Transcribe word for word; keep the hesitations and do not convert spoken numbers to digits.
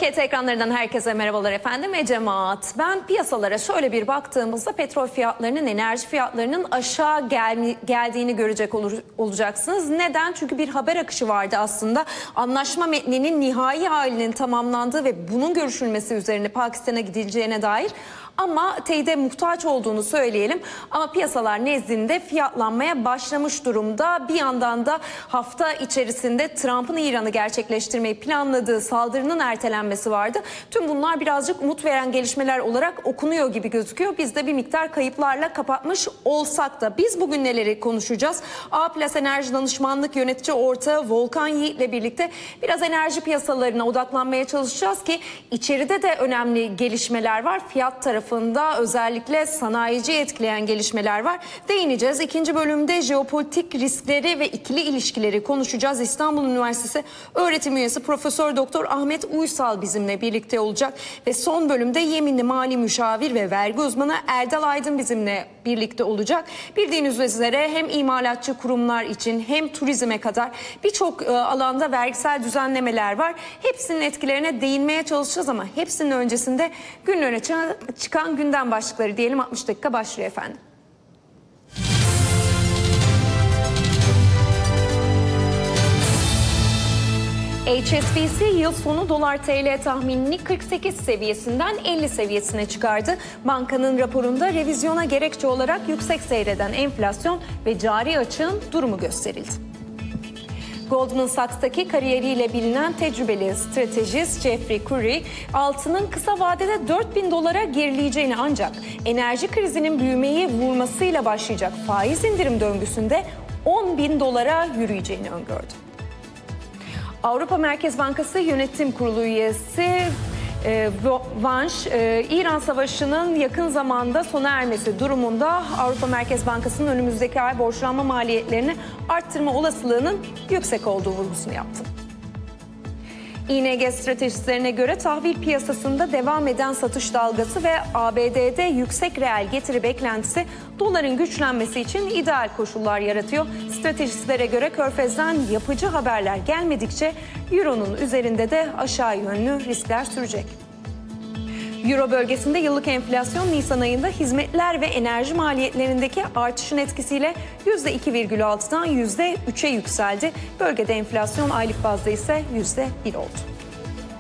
Türkiye ekranlarından herkese merhabalar efendim. Ece Maat. Ben piyasalara şöyle bir baktığımızda petrol fiyatlarının, enerji fiyatlarının aşağı gel geldiğini görecek olur, olacaksınız. Neden? Çünkü bir haber akışı vardı aslında. Anlaşma metninin nihai halinin tamamlandığı ve bunun görüşülmesi üzerine Pakistan'a gidileceğine dair. Ama teyide muhtaç olduğunu söyleyelim. Ama piyasalar nezdinde fiyatlanmaya başlamış durumda. Bir yandan da hafta içerisinde Trump'ın İran'ı gerçekleştirmeyi planladığı saldırının ertelenmesi vardı. Tüm bunlar birazcık umut veren gelişmeler olarak okunuyor gibi gözüküyor. Biz de bir miktar kayıplarla kapatmış olsak da biz bugün neleri konuşacağız? A Plus Enerji Danışmanlık Yönetici Ortağı Volkan Yiğit ile birlikte biraz enerji piyasalarına odaklanmaya çalışacağız ki içeride de önemli gelişmeler var. Fiyat tarafı özellikle sanayiciyi etkileyen gelişmeler var. Değineceğiz. İkinci bölümde jeopolitik riskleri ve ikili ilişkileri konuşacağız. İstanbul Üniversitesi öğretim üyesi Profesör Doktor Ahmet Uysal bizimle birlikte olacak ve son bölümde yeminli mali müşavir ve vergi uzmanı Erdal Aydın bizimle birlikte olacak. Bildiğiniz üzere hem imalatçı kurumlar için hem turizme kadar birçok alanda vergisel düzenlemeler var. Hepsinin etkilerine değinmeye çalışacağız ama hepsinin öncesinde gün öne çıkan gündem başlıkları diyelim. altmış dakika başlıyor efendim. H S B C yıl sonu dolar T L tahminini kırk sekiz seviyesinden elli seviyesine çıkardı. Bankanın raporunda revizyona gerekçe olarak yüksek seyreden enflasyon ve cari açığın durumu gösterildi. Goldman Sachs'taki kariyeriyle bilinen tecrübeli stratejist Jeffrey Curry, altının kısa vadede dört bin dolara gerileyeceğini ancak enerji krizinin büyümeyi vurmasıyla başlayacak faiz indirim döngüsünde on bin dolara yürüyeceğini öngördü. Avrupa Merkez Bankası Yönetim Kurulu üyesi E, Vanş, e, İran Savaşı'nın yakın zamanda sona ermesi durumunda Avrupa Merkez Bankası'nın önümüzdeki ay borçlanma maliyetlerini arttırma olasılığının yüksek olduğu vurgusunu yaptı. İ N G stratejistlerine göre tahvil piyasasında devam eden satış dalgası ve A B D'de yüksek reel getiri beklentisi doların güçlenmesi için ideal koşullar yaratıyor. Stratejistlere göre Körfez'den yapıcı haberler gelmedikçe Euro'nun üzerinde de aşağı yönlü riskler sürecek. Euro bölgesinde yıllık enflasyon Nisan ayında hizmetler ve enerji maliyetlerindeki artışın etkisiyle yüzde iki virgül altıdan yüzde üçe yükseldi. Bölgede enflasyon aylık bazda ise yüzde bir oldu.